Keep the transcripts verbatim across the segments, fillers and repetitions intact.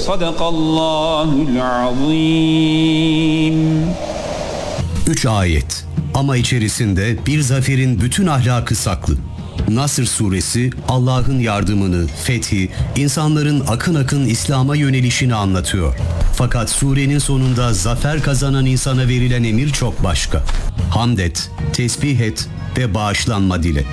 Sadakallahul azim. Üç ayet ama içerisinde bir zaferin bütün ahlakı saklı. Nasr suresi Allah'ın yardımını, fethi, insanların akın akın İslam'a yönelişini anlatıyor. Fakat surenin sonunda zafer kazanan insana verilen emir çok başka. Hamd et, tesbih et ve bağışlanma dile.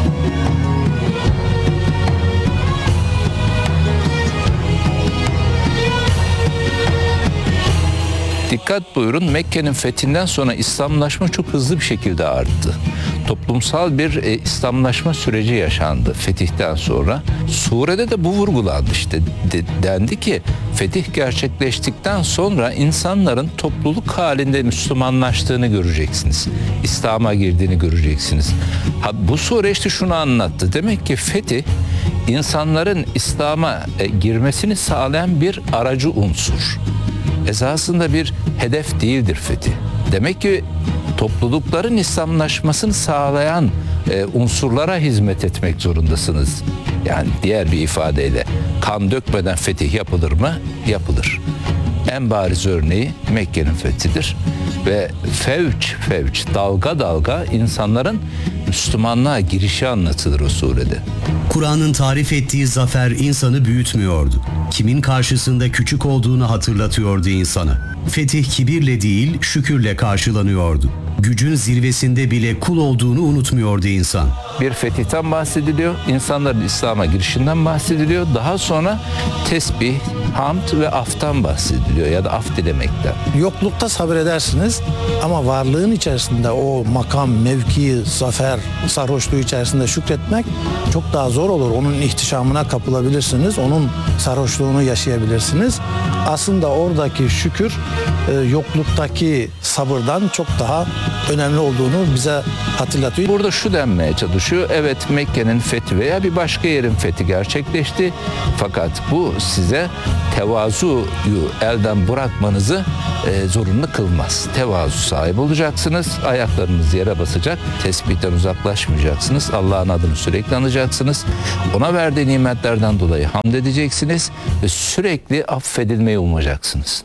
Dikkat buyurun, Mekke'nin fethinden sonra İslamlaşma çok hızlı bir şekilde arttı. Toplumsal bir e, İslamlaşma süreci yaşandı fetihten sonra. Surede de bu vurgulandı işte. De, dendi ki fetih gerçekleştikten sonra insanların topluluk halinde Müslümanlaştığını göreceksiniz. İslam'a girdiğini göreceksiniz. Ha, bu sure işte şunu anlattı. Demek ki fetih insanların İslam'a e, girmesini sağlayan bir aracı unsur. Esasında bir hedef değildir fetih. Demek ki toplulukların İslamlaşmasını sağlayan e, unsurlara hizmet etmek zorundasınız. Yani diğer bir ifadeyle kan dökmeden fetih yapılır mı? Yapılır. En bariz örneği Mekke'nin fethidir. Ve fevç fevç, dalga dalga insanların Müslümanlığa girişi anlatılır o surede. Kur'an'ın tarif ettiği zafer insanı büyütmüyordu. Kimin karşısında küçük olduğunu hatırlatıyordu insana. Fetih kibirle değil, şükürle karşılanıyordu. Gücün zirvesinde bile kul olduğunu unutmuyordu insan. Bir fetihten bahsediliyor, insanların İslam'a girişinden bahsediliyor. Daha sonra tesbih, hamd ve aftan bahsediliyor ya da af dilemekten. Yoklukta sabredersiniz ama varlığın içerisinde o makam, mevki, zafer, sarhoşluğu içerisinde şükretmek çok daha zor olur. Onun ihtişamına kapılabilirsiniz, onun sarhoşluğunu yaşayabilirsiniz. Aslında oradaki şükür e, yokluktaki sabırdan çok daha önemli olduğunu bize hatırlatıyor. Burada şu denmeye çalışıyor. Evet, Mekke'nin fethi veya bir başka yerin fethi gerçekleşti. Fakat bu size tevazuyu elden bırakmanızı e, zorunlu kılmaz. Tevazu sahibi olacaksınız. Ayaklarınız yere basacak. Tesbihten uzaklaşmayacaksınız. Allah'ın adını sürekli anacaksınız. Ona verdiği nimetlerden dolayı hamd edeceksiniz ve sürekli affedilmeyi umacaksınız.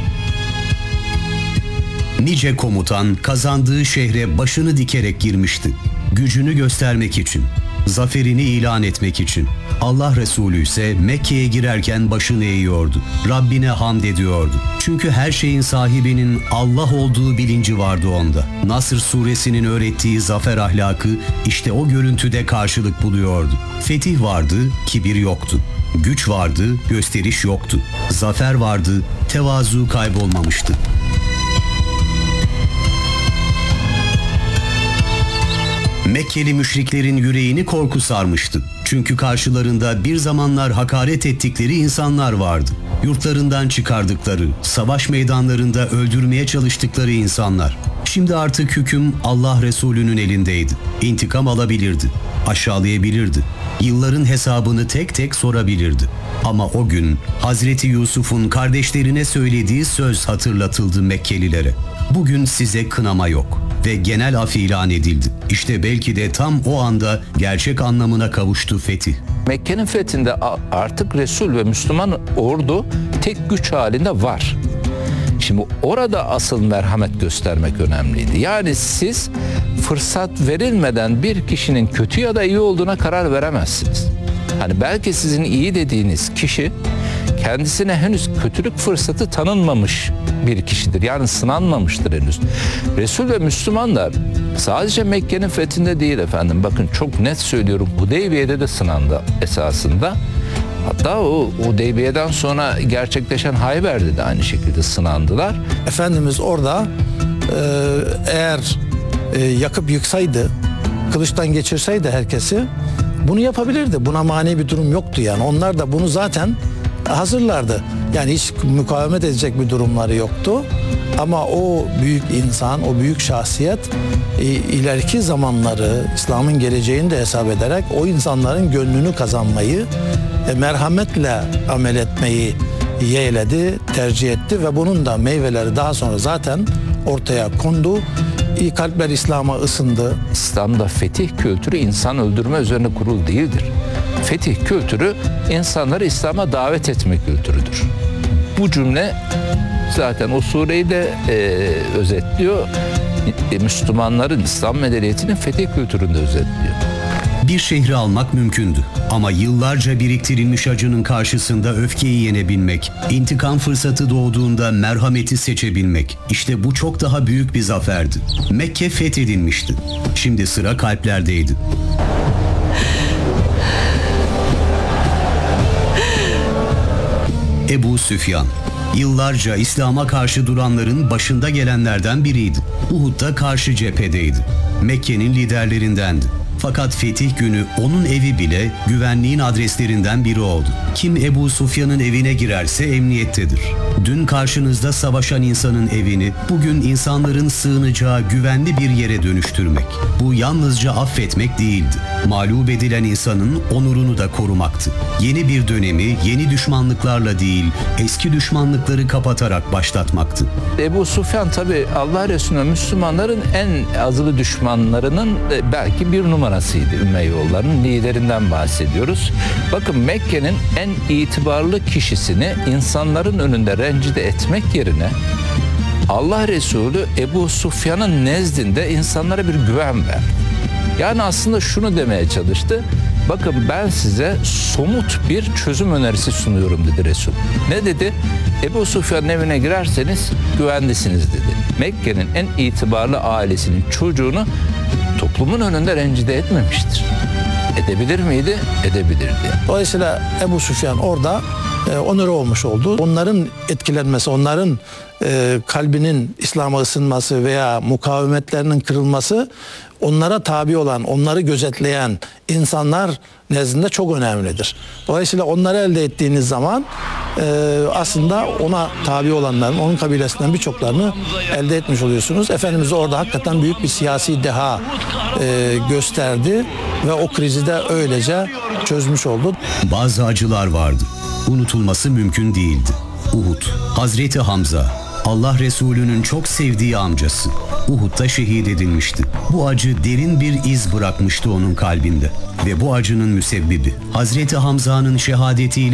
Nice komutan kazandığı şehre başını dikerek girmişti. Gücünü göstermek için, zaferini ilan etmek için. Allah Resulü ise Mekke'ye girerken başını eğiyordu. Rabbine hamd ediyordu. Çünkü her şeyin sahibinin Allah olduğu bilinci vardı onda. Nasr suresinin öğrettiği zafer ahlakı işte o görüntüde karşılık buluyordu. Fetih vardı, kibir yoktu. Güç vardı, gösteriş yoktu. Zafer vardı, tevazu kaybolmamıştı. Mekkeli müşriklerin yüreğini korku sarmıştı. Çünkü karşılarında bir zamanlar hakaret ettikleri insanlar vardı. Yurtlarından çıkardıkları, savaş meydanlarında öldürmeye çalıştıkları insanlar. Şimdi artık hüküm Allah Resulü'nün elindeydi. İntikam alabilirdi, aşağılayabilirdi. Yılların hesabını tek tek sorabilirdi. Ama o gün Hazreti Yusuf'un kardeşlerine söylediği söz hatırlatıldı Mekkelilere. Bugün size kınama yok ve genel af ilan edildi. İşte belki de tam o anda gerçek anlamına kavuştu fetih. Mekke'nin fethinde artık Resul ve Müslüman ordu tek güç halinde var. Şimdi orada asıl merhamet göstermek önemliydi. Yani siz fırsat verilmeden bir kişinin kötü ya da iyi olduğuna karar veremezsiniz. Hani belki sizin iyi dediğiniz kişi kendisine henüz kötülük fırsatı tanınmamış bir kişidir. Yani sınanmamıştır henüz. Resul ve Müslümanlar sadece Mekke'nin fethinde değil efendim. Bakın çok net söylüyorum. Hudeybiye'de de sınandı esasında. Hatta o Hudeybiye'den sonra gerçekleşen Hayber'de de aynı şekilde sınandılar. Efendimiz orada e, eğer e, yakıp yıksaydı, kılıçtan geçirseydi herkesi bunu yapabilirdi. Buna mani bir durum yoktu yani. Onlar da bunu zaten hazırlardı. Yani hiç mukavemet edecek bir durumları yoktu. Ama o büyük insan, o büyük şahsiyet e, ileriki zamanları, İslam'ın geleceğini de hesap ederek o insanların gönlünü kazanmayı, e, merhametle amel etmeyi yeğledi, tercih etti ve bunun da meyveleri daha sonra zaten ortaya kondu. E, kalpler İslam'a ısındı. İslam'da fetih kültürü insan öldürme üzerine kurulu değildir. Fetih kültürü insanları İslam'a davet etme kültürüdür. Bu cümle zaten o sureyi de e, özetliyor. E, Müslümanların, İslam medeniyetinin fetih kültürünü de özetliyor. Bir şehri almak mümkündü ama yıllarca biriktirilmiş acının karşısında öfkeyi yenebilmek, intikam fırsatı doğduğunda merhameti seçebilmek, işte bu çok daha büyük bir zaferdi. Mekke fethedilmişti. Şimdi sıra kalplerdeydi. Ebu Süfyan, yıllarca İslam'a karşı duranların başında gelenlerden biriydi. Uhud'da karşı cephedeydi. Mekke'nin liderlerindendi. Fakat fetih günü onun evi bile güvenliğin adreslerinden biri oldu. Kim Ebu Sufyan'ın evine girerse emniyettedir. Dün karşınızda savaşan insanın evini bugün insanların sığınacağı güvenli bir yere dönüştürmek. Bu yalnızca affetmek değildi. Mağlup edilen insanın onurunu da korumaktı. Yeni bir dönemi yeni düşmanlıklarla değil, eski düşmanlıkları kapatarak başlatmaktı. Ebu Sufyan tabi Allah Resulü Müslümanların en azılı düşmanlarının belki bir numarasıydı. Ümeyyoğulların liderinden bahsediyoruz. Bakın Mekke'nin en itibarlı kişisini insanların önünde rencide etmek yerine Allah Resulü Ebu Sufyan'ın nezdinde insanlara bir güven verdi. Yani aslında şunu demeye çalıştı. Bakın ben size somut bir çözüm önerisi sunuyorum dedi Resul. Ne dedi? Ebu Sufyan'ın evine girerseniz güvendesiniz dedi. Mekke'nin en itibarlı ailesinin çocuğunu toplumun önünde rencide etmemiştir. Edebilir miydi? Edebilirdi. Dolayısıyla Ebu Süfyan orada e, onuru olmuş oldu. Onların etkilenmesi, onların e, kalbinin İslam'a ısınması veya mukavemetlerinin kırılması onlara tabi olan, onları gözetleyen insanlar nezdinde çok önemlidir. Dolayısıyla onları elde ettiğiniz zaman e, aslında ona tabi olanların, onun kabilesinden birçoklarını elde etmiş oluyorsunuz. Efendimiz orada hakikaten büyük bir siyasi deha e, gösterdi ve o krizi de öylece çözmüş oldu. Bazı acılar vardı. Unutulması mümkün değildi. Uhud, Hazreti Hamza, Allah Resulü'nün çok sevdiği amcası. Uhud'da şehit edilmişti. Bu acı derin bir iz bırakmıştı onun kalbinde. Ve bu acının müsebbibi Hazreti Hamza'nın şehadetiyle